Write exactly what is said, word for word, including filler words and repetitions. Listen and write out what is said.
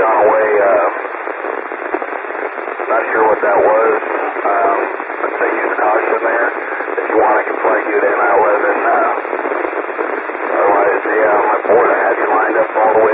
gone away. Uh, not sure what that was. Um, I'd say use caution there. If you want, I can plug you in. I wasn't. Uh, otherwise, yeah, on my board I had you lined up all the way